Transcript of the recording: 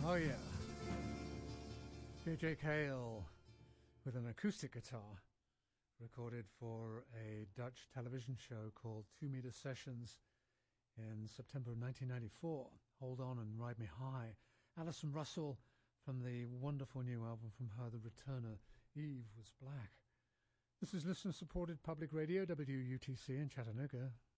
Oh yeah, J.J. Cale with an acoustic guitar, recorded for a Dutch television show called 2 Meter Sessions in September of 1994. Hold On and Ride Me High. Alison Russell from the wonderful new album from her, The Returner, Eve Was Black. This is listener-supported public radio, WUTC in Chattanooga.